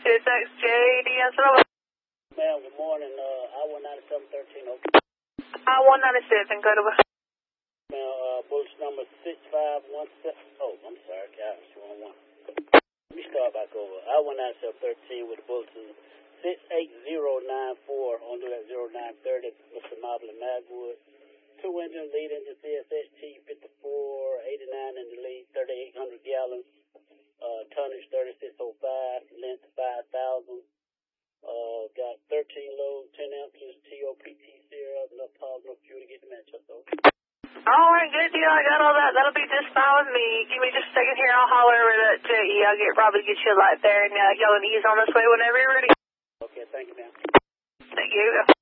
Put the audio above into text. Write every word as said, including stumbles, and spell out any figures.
six X J D S L. Ma'am, good morning. Uh, I one ninety-seven thirteen, okay. I one ninety-seven, go to the... Ma'am, uh, bullet number six five one seven. Oh, I'm sorry, Captain, wrong one. Let me start back over. I one ninety-seven thirteen with the bulletin six eight zero nine four on that zero nine thirty, Mister Mobley Magwood. Two engine, lead engine C S H T fifty-four eighty-nine in the lead, thirty-eight hundred gallons. Uh, tonnage thirty-six oh five, length five thousand. Uh, got thirteen loads, ten ounces, T O P T syrup, enough power, no fuel to get the match up though. All right, good deal. I got all that. That'll be just fine with me. Give me just a second here. I'll holler over that J E. I'll get probably get you a light there, and uh, y'all can ease on this way whenever you're ready. Okay, thank you, ma'am. Thank you.